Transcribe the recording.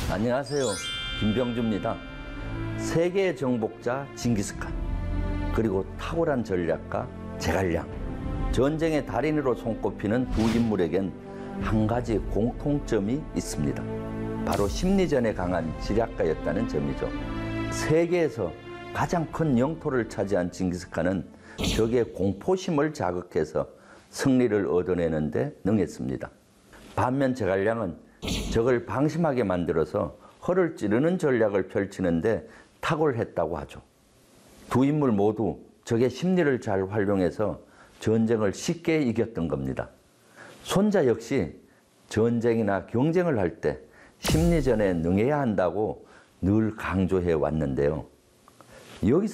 안녕하세요. 김병주입니다. 세계의 정복자 징기스칸, 그리고 탁월한 전략가 제갈량, 전쟁의 달인으로 손꼽히는 두 인물에겐 한 가지 공통점이 있습니다. 바로 심리전에 강한 지략가였다는 점이죠. 세계에서 가장 큰 영토를 차지한 징기스칸은 적의 공포심을 자극해서 승리를 얻어내는 데 능했습니다. 반면 제갈량은 적을 방심하게 만들어서 허를 찌르는 전략을 펼치는데 탁월했다고 하죠. 두 인물 모두 적의 심리를 잘 활용해서 전쟁을 쉽게 이겼던 겁니다. 손자 역시 전쟁이나 경쟁을 할 때 심리전에 능해야 한다고 늘 강조해 왔는데요. 여기서